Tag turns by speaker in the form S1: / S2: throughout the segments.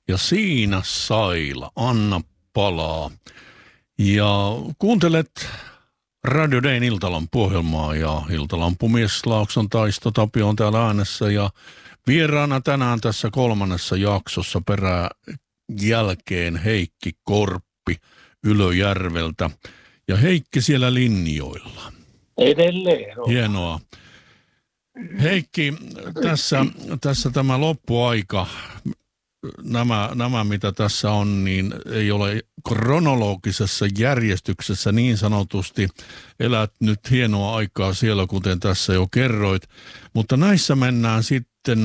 S1: ja Siinä Saila, Anna palaa. Ja kuuntelet Radio Dayn iltalampuohjelmaa ja iltalampumies Laakson Taisto Tapio on täällä äänessä ja vieraana tänään tässä 3. jaksossa jälkeen Heikki Korppi Ylöjärveltä ja Heikki siellä linjoilla.
S2: Edelleen on.
S1: Hienoa. Heikki, tässä tämä loppuaika, nämä mitä tässä on, niin ei ole kronologisessa järjestyksessä niin sanotusti. Elät nyt hienoa aikaa siellä, kuten tässä jo kerroit, mutta näissä mennään sitten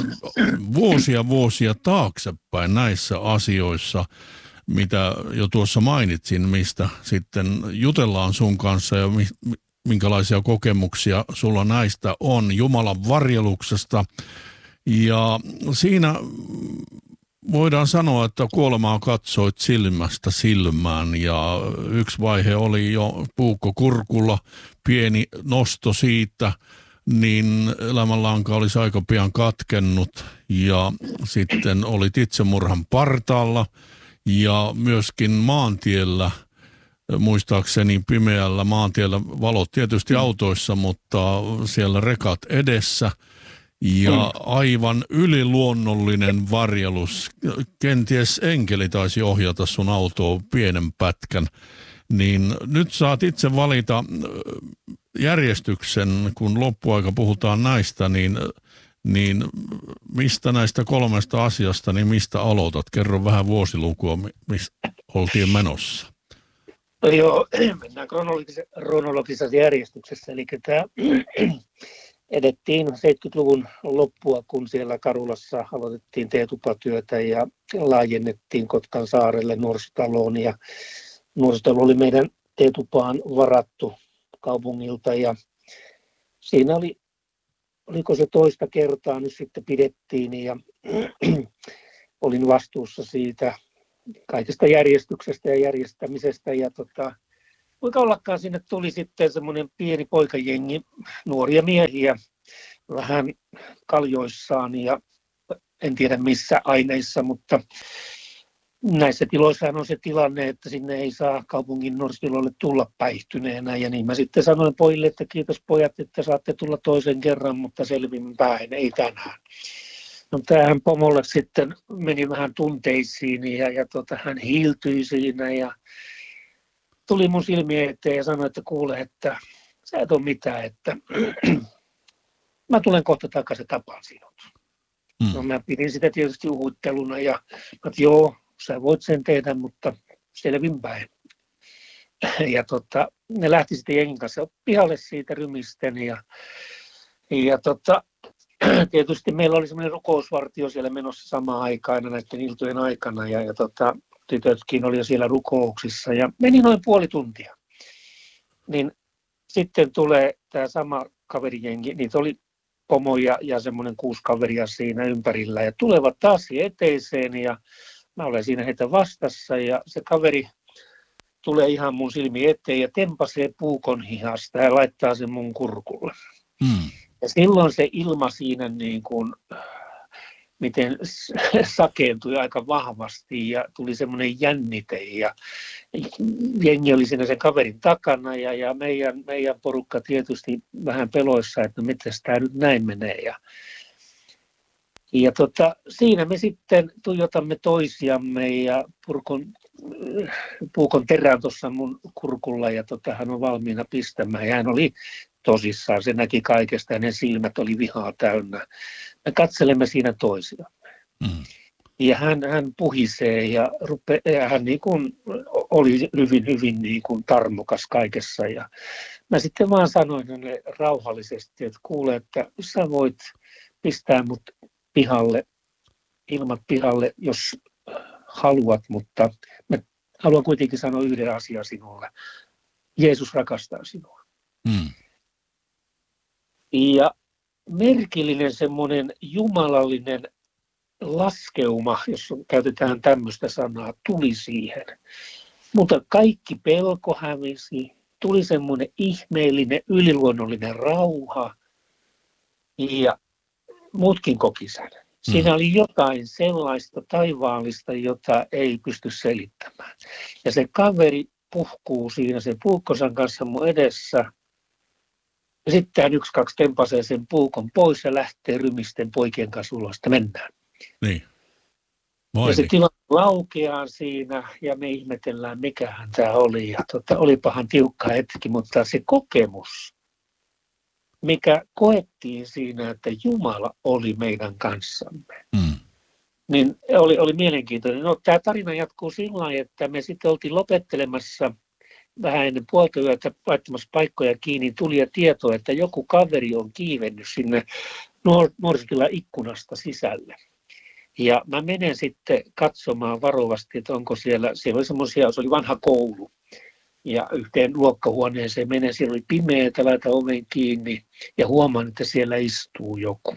S1: vuosia taaksepäin näissä asioissa, mitä jo tuossa mainitsin, mistä sitten jutellaan sun kanssa ja minkälaisia kokemuksia sulla näistä on Jumalan varjeluksesta. Ja siinä voidaan sanoa, että kuolemaa katsoit silmästä silmään ja yksi vaihe oli jo puukko kurkulla, pieni nosto siitä, niin elämänlanka olisi aika pian katkennut ja sitten olit itsemurhan partaalla ja myöskin maantiellä, muistaakseni pimeällä maantiellä, valot tietysti autoissa, mutta siellä rekat edessä. Ja aivan yliluonnollinen varjelus. Kenties enkeli taisi ohjata sun autoa pienen pätkän. Niin nyt saat itse valita järjestyksen, kun loppuaika puhutaan näistä, niin mistä näistä 3 asiasta, niin mistä aloitat? Kerro vähän vuosilukua, missä oltiin menossa.
S2: No joo, mennään kronologisessa järjestyksessä. Eli tämä edettiin 70-luvun loppua, kun siellä Karulassa aloitettiin teetupatyötä ja laajennettiin Kotkan saarelle nuorisotaloon. Ja nuorisotalo oli meidän teetupaan varattu kaupungilta ja siinä oliko se toista kertaa nyt sitten pidettiin ja olin vastuussa siitä kaikesta järjestyksestä ja järjestämisestä ja kuinka ollakaan sinne tuli sitten semmoinen pieni poikajengi, nuoria miehiä, vähän kaljoissaan ja en tiedä missä aineissa, mutta näissä tiloissahan on se tilanne, että sinne ei saa kaupungin nuorisotiloille tulla päihtyneenä. Ja niin mä sitten sanoin pojille, että kiitos pojat, että saatte tulla toisen kerran, mutta selvinpäin, ei tänään. No tämähän pomolle sitten meni vähän tunteisiin ja hän hiiltyi siinä ja tuli mun silmien eteen ja sanoi, että kuule, että sä et ole mitään, että mä tulen kohta takaisin tapaan sinut. No mä pidin sitä tietysti uhutteluna ja että joo, sä voit sen tehdä, mutta selvinpäin. Ja ne lähti sitten jengin kanssa pihalle siitä rymisten ja tietysti meillä oli semmoinen rukousvartio siellä menossa samaan aikaan näiden iltojen aikana ja tytötkin oli jo siellä rukouksissa ja meni noin puoli tuntia. Niin sitten tulee tämä sama kaverijengi, niitä oli pomoja ja semmoinen 6 kaveria siinä ympärillä ja tulevat taas eteiseen ja mä olen siinä heitä vastassa ja se kaveri tulee ihan mun silmi eteen ja tempasee puukon hihasta ja laittaa sen mun kurkulle. Ja silloin se ilma siinä niin kuin, miten sakeentui aika vahvasti ja tuli semmoinen jännite ja jengi oli siinä sen kaverin takana ja meidän porukka tietysti vähän peloissa, että no miten tämä nyt näin menee. Ja siinä me sitten tuijotamme toisiamme ja puukon terään tuossa mun kurkulla ja hän on valmiina pistämään ja hän oli tosissaan, se näki kaikesta ja ne silmät oli vihaa täynnä. Me katselemme siinä toisiamme. Ja hän puhisee ja hän niin kuin oli hyvin niin kuin tarmokas kaikessa. Ja mä sitten vaan sanoin hänelle rauhallisesti, että kuule, että sä voit pistää mut pihalle, ilmat pihalle, jos haluat, mutta mä haluan kuitenkin sanoa yhden asian sinulle. Jeesus rakastaa sinua. Ja merkillinen semmoinen jumalallinen laskeuma, jos käytetään tämmöistä sanaa, tuli siihen. Mutta kaikki pelko hävisi, tuli semmoinen ihmeellinen, yliluonnollinen rauha ja muutkin koki sen. Siinä oli jotain sellaista taivaallista, jota ei pysty selittämään. Ja se kaveri puhkuu siinä sen puukkonsa kanssa mun edessä. Ja sitten hän 1, 2 tempasee sen puukon pois ja lähtee rymisten poikien kanssa ulos, että mennään.
S1: Niin.
S2: Ja se tilanne laukeaa siinä ja me ihmetellään, mikähän tämä oli. Ja olipahan tiukka hetki, mutta se kokemus, mikä koettiin siinä, että Jumala oli meidän kanssamme, niin oli mielenkiintoinen. No, tämä tarina jatkuu sillä lailla, että me sitten oltiin lopettelemassa vähän ennen puolta yötä laittamassa paikkoja kiinni. Tuli ja tieto, että joku kaveri on kiivennyt sinne nuorisotilan ikkunasta sisälle. Ja mä menen sitten katsomaan varovasti, että onko siellä oli semmoisia, se oli vanha koulu. Ja yhteen luokkahuoneeseen menen, siellä oli pimeätä, laitan oven kiinni ja huomaan, että siellä istuu joku.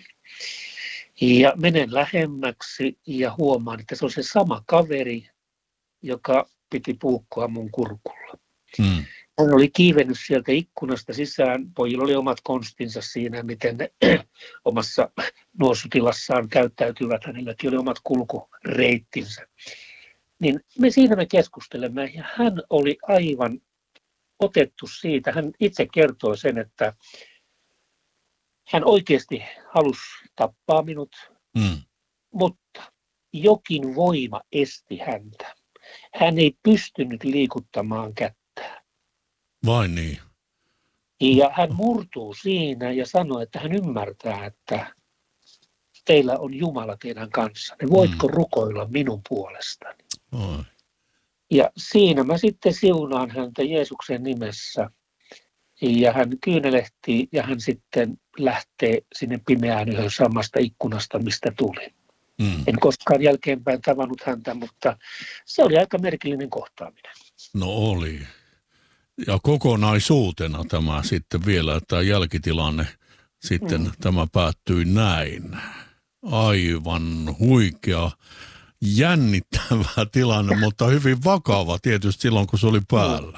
S2: Ja menen lähemmäksi ja huomaan, että se on se sama kaveri, joka piti puukkoa mun kurkulla. Hän oli kiivennyt sieltä ikkunasta sisään. Pojilla oli omat konstinsa siinä, miten ne omassa nuorisotilassaan käyttäytyvät. Hänelläkin oli omat kulkureittinsä. Niin me keskustelemme ja hän oli aivan otettu siitä. Hän itse kertoi sen, että hän oikeasti halusi tappaa minut, mutta jokin voima esti häntä. Hän ei pystynyt liikuttamaan kättä.
S1: Vain niin.
S2: Ja hän murtuu siinä ja sanoo, että hän ymmärtää, että teillä on Jumala teidän kanssanne. Voitko rukoilla minun puolestani? Ja siinä mä sitten siunaan häntä Jeesuksen nimessä. Ja hän kyynelehtii ja hän sitten lähtee sinne pimeään yhden samasta ikkunasta, mistä tuli. En koskaan jälkeenpäin tavannut häntä, mutta se oli aika merkillinen kohtaaminen.
S1: No oli. Ja kokonaisuutena tämä sitten vielä, tämä jälkitilanne sitten tämä päättyi näin. Aivan huikea, jännittävä tilanne, mutta hyvin vakava tietysti silloin, kun se oli päällä.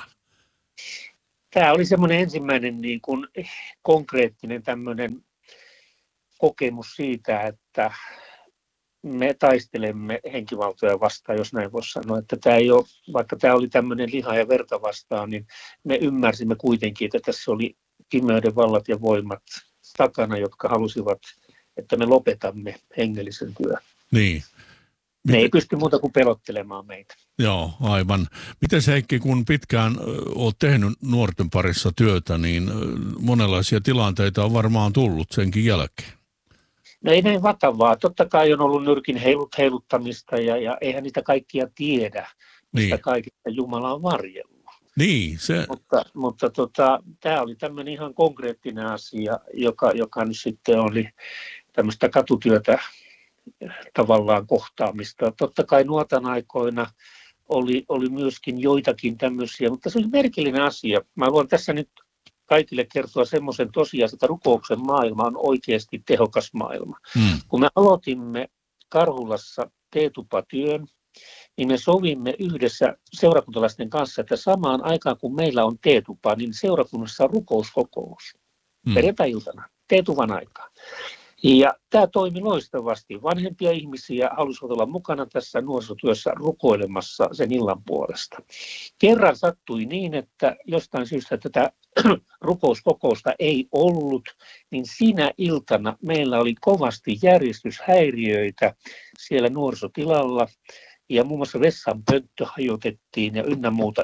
S2: Tämä oli semmoinen ensimmäinen niin kuin konkreettinen tämmöinen kokemus siitä, että me taistelemme henkivaltoja vastaan, jos näin voisi sanoa, että tämä ei ole, vaikka tämä oli tämmöinen liha ja verta vastaan, niin me ymmärsimme kuitenkin, että tässä oli pimeyden vallat ja voimat takana, jotka halusivat, että me lopetamme hengellisen työn.
S1: Niin.
S2: Ne ei pysty muuta kuin pelottelemaan meitä.
S1: Joo, aivan. Miten Heikki, kun pitkään olet tehnyt nuorten parissa työtä, niin monenlaisia tilanteita on varmaan tullut senkin jälkeen.
S2: No ei näin vakavaa. Totta kai on ollut nyrkin heiluttamista ja eihän niitä kaikkia tiedä, mistä kaikista Jumala on varjellut.
S1: Niin, se.
S2: Mutta tämä oli tämmöinen ihan konkreettinen asia, joka nyt sitten oli tämmöistä katutyötä tavallaan kohtaamista. Totta kai nuotan aikoina oli myöskin joitakin tämmöisiä, mutta se oli merkillinen asia. Mä voin tässä nyt kaikille kertoa semmoisen tosiaan, että rukouksen maailma on oikeasti tehokas maailma. Kun me aloitimme Karhulassa teetupatyön, niin me sovimme yhdessä seurakuntalaisten kanssa, että samaan aikaan kun meillä on teetupa, niin seurakunnassa on rukouskokous. Perjantai-iltana, teetuvan aikaan. Ja tämä toimi loistavasti. Vanhempia ihmisiä halusivat olla mukana tässä nuorisotyössä rukoilemassa sen illan puolesta. Kerran sattui niin, että jostain syystä tätä rukouskokousta ei ollut, niin siinä iltana meillä oli kovasti järjestyshäiriöitä siellä nuorisotilalla. Ja muun muassa vessan pönttö hajotettiin ja ynnä muuta.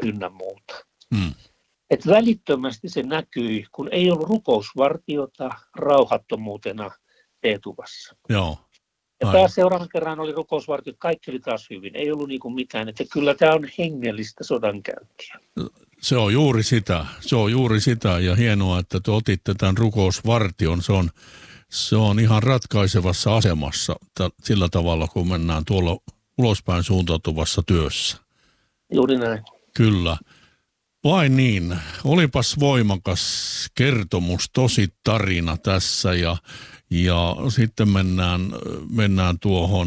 S2: Et välittömästi se näkyi, kun ei ollut rukousvartiota rauhattomuutena teetuvassa.
S1: Joo.
S2: Ja taas seuraavan kerran oli rukousvartiot, kaikki oli taas hyvin. Ei ollut niinku mitään, että kyllä tämä on hengellistä sodankäyntiä.
S1: Se on juuri sitä ja hienoa, että te otitte tämän rukousvartion. Se on ihan ratkaisevassa asemassa sillä tavalla, kun mennään tuolla ulospäin suuntautuvassa työssä.
S2: Juuri näin.
S1: Kyllä. Vain niin. Olipas voimakas kertomus, tosi tarina tässä ja sitten mennään tuohon,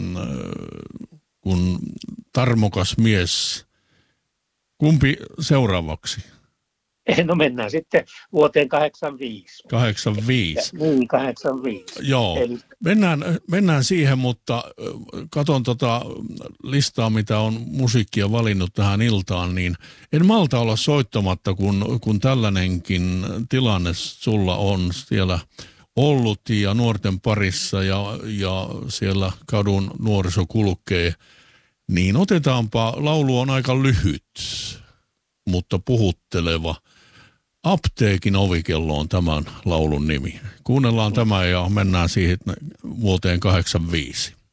S1: kun tarmokas mies. Kumpi seuraavaksi?
S2: No mennään sitten vuoteen 85.
S1: 85.
S2: Niin, 85.
S1: Joo,
S2: Eli
S1: mennään siihen, mutta katon listaa, mitä on musiikkia valinnut tähän iltaan, niin en malta olla soittamatta, kun tällainenkin tilanne sulla on siellä ollut ja nuorten parissa ja siellä kadun nuoriso kulkee, niin otetaanpa, laulu on aika lyhyt, mutta puhutteleva. Apteekin ovikello on tämän laulun nimi. Kuunnellaan tämä ja mennään siihen vuoteen 85.